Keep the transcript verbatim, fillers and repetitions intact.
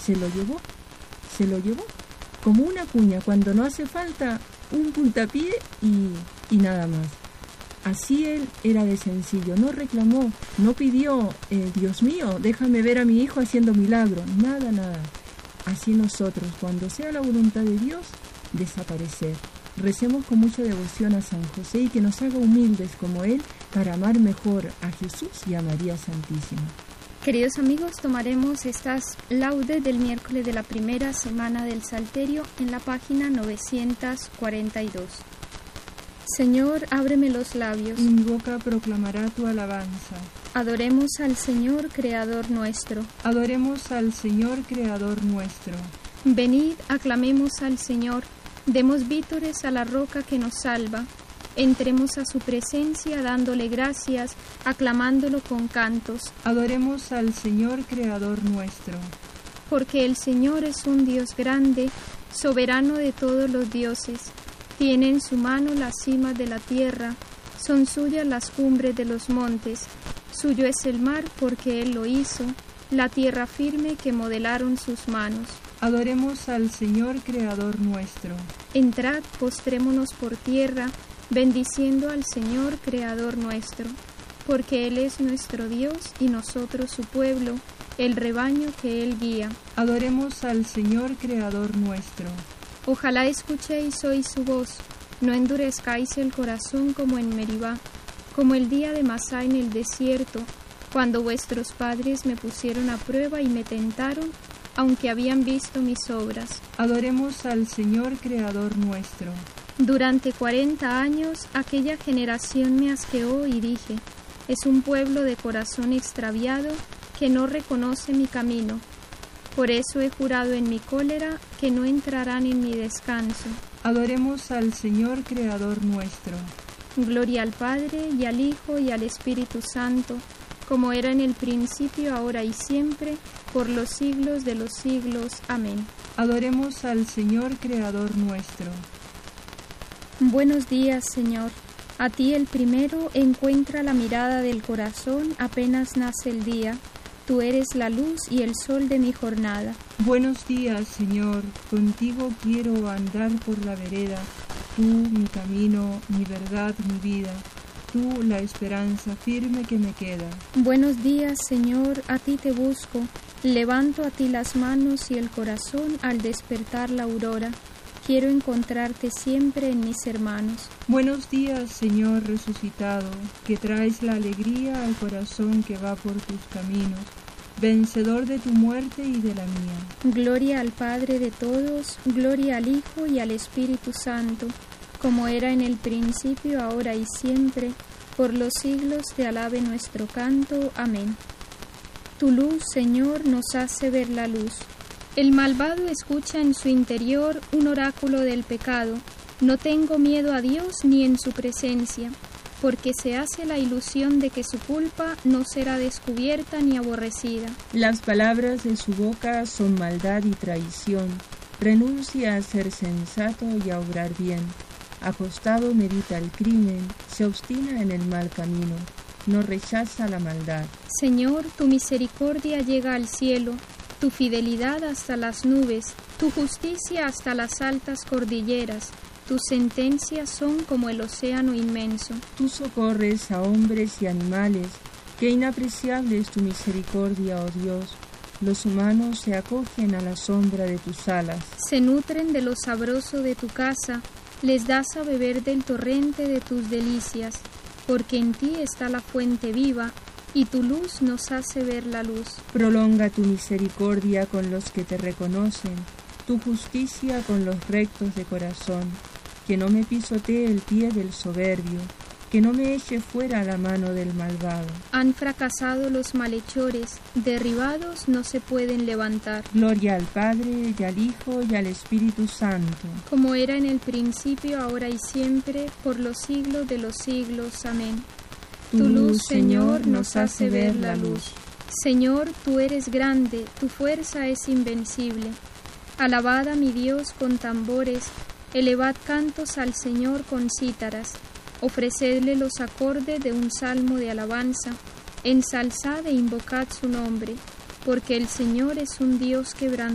se lo llevó, se lo llevó, como una cuña cuando no hace falta un puntapié y, y nada más. Así él era de sencillo, no reclamó, no pidió, eh, Dios mío, déjame ver a mi hijo haciendo milagros, nada, nada. Así nosotros, cuando sea la voluntad de Dios, desaparecer. Recemos con mucha devoción a San José y que nos haga humildes como él para amar mejor a Jesús y a María Santísima. Queridos amigos, tomaremos estas laudes del miércoles de la primera semana del Salterio en la página novecientos cuarenta y dos. Señor, ábreme los labios. Y mi boca proclamará tu alabanza. Adoremos al Señor, Creador nuestro. Adoremos al Señor, Creador nuestro. Venid, aclamemos al Señor, demos vítores a la roca que nos salva. Entremos a su presencia dándole gracias, aclamándolo con cantos. Adoremos al Señor, Creador nuestro. Porque el Señor es un Dios grande, soberano de todos los dioses. Tiene en su mano las cimas de la tierra, son suyas las cumbres de los montes. Suyo es el mar porque Él lo hizo, la tierra firme que modelaron sus manos. Adoremos al Señor, Creador nuestro. Entrad, postrémonos por tierra, bendiciendo al Señor, Creador nuestro, porque Él es nuestro Dios y nosotros su pueblo, el rebaño que Él guía. Adoremos al Señor, Creador nuestro. Ojalá escuchéis hoy su voz, no endurezcáis el corazón como en Meribá, como el día de Masá en el desierto, cuando vuestros padres me pusieron a prueba y me tentaron, aunque habían visto mis obras. Adoremos al Señor, Creador nuestro. Durante cuarenta años aquella generación me asqueó y dije, es un pueblo de corazón extraviado que no reconoce mi camino. Por eso he jurado en mi cólera que no entrarán en mi descanso. Adoremos al Señor, Creador nuestro. Gloria al Padre, y al Hijo, y al Espíritu Santo, como era en el principio, ahora y siempre, por los siglos de los siglos. Amén. Adoremos al Señor, Creador nuestro. Buenos días, Señor. A ti el primero encuentra la mirada del corazón apenas nace el día. Tú eres la luz y el sol de mi jornada. Buenos días, Señor. Contigo quiero andar por la vereda. Tú, mi camino, mi verdad, mi vida. Tú, la esperanza firme que me queda. Buenos días, Señor. A ti te busco. Levanto a ti las manos y el corazón al despertar la aurora. Quiero encontrarte siempre en mis hermanos. Buenos días, Señor resucitado, que traes la alegría al corazón que va por tus caminos, vencedor de tu muerte y de la mía. Gloria al Padre de todos, gloria al Hijo y al Espíritu Santo, como era en el principio, ahora y siempre, por los siglos te alabe nuestro canto. Amén. Tu luz, Señor, nos hace ver la luz. El malvado escucha en su interior un oráculo del pecado. No tengo miedo a Dios ni en su presencia, porque se hace la ilusión de que su culpa no será descubierta ni aborrecida. Las palabras de su boca son maldad y traición. Renuncia a ser sensato y a obrar bien. Acostado medita el crimen, se obstina en el mal camino, no rechaza la maldad. Señor, tu misericordia llega al cielo, tu fidelidad hasta las nubes, tu justicia hasta las altas cordilleras, tus sentencias son como el océano inmenso. Tú socorres a hombres y animales, qué inapreciable es tu misericordia, oh Dios. Los humanos se acogen a la sombra de tus alas. Se nutren de lo sabroso de tu casa, les das a beber del torrente de tus delicias, porque en ti está la fuente viva, y tu luz nos hace ver la luz. Prolonga tu misericordia con los que te reconocen, tu justicia con los rectos de corazón, que no me pisotee el pie del soberbio, que no me eche fuera la mano del malvado. Han fracasado los malhechores, derribados no se pueden levantar. Gloria al Padre, y al Hijo, y al Espíritu Santo. Como era en el principio, ahora y siempre, por los siglos de los siglos. Amén. Tu luz, Señor, nos hace ver la luz. Señor, tú eres grande, tu fuerza es invencible. Alabad a mi Dios con tambores, elevad cantos al Señor con cítaras. Ofrecedle los acordes de un salmo de alabanza, ensalzad e invocad su nombre, porque el Señor es un Dios quebrantado.